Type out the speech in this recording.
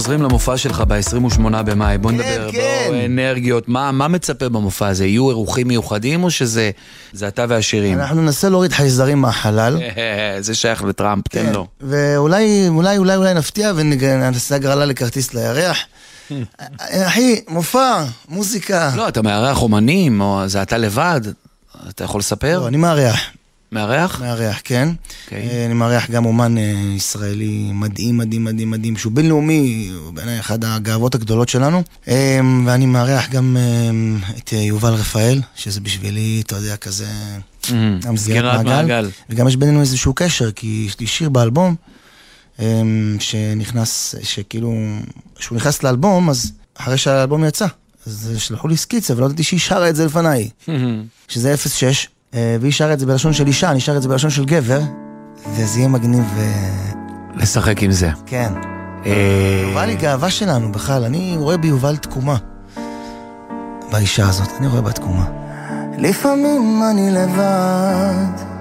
חוזרים למופע שלך ב-28 במאי, בוא נדבר, בוא אנרגיות, מה מצפה במופע הזה? יהיו אירוחים מיוחדים או שזה אתה והשירים? אנחנו ננסה להוריד חייזרים מהחלל. זה שייך לטראמפ, תן לו. ואולי נפתיע ונעשה הגרלה לכרטיס לירח. אחי, מופע, מוזיקה. לא, אתה מארח אומנים, או זה אתה לבד? אתה יכול לספר? לא, אני מארח. מארח? מארח, כן. אני מארח גם אומן ישראלי מדהים, מדהים, מדהים, מדהים, שהוא בינלאומי, הוא בעיניי אחד הגאוות הגדולות שלנו. ואני מארח גם את יובל רפאל, שזה בשבילי, אתה יודע, כזה סגירת מעגל. וגם יש בינינו איזשהו קשר, כי יש לי שיר באלבום, שהוא נכנס לאלבום, אז אחרי שהאלבום יצא, אז שלחו לי סקיצה, ולא ידעתי שהיא שרה את זה לפניי, שזה 06, והיא שרה את זה בלשון של אישה, אני שרה את זה בלשון של גבר, וזה יהיה מגניב לשחק עם זה. כן. יובל היא גאווה שלנו בכלל, אני רואה ביובל תקומה. באישה הזאת, אני רואה בה תקומה. לפעמים אני לבד